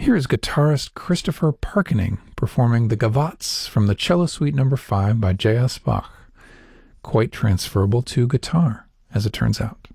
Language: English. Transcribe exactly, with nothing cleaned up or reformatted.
Here is guitarist Christopher Parkening performing the Gavottes from the Cello Suite number five by J S. Bach. Quite transferable to guitar, as it turns out.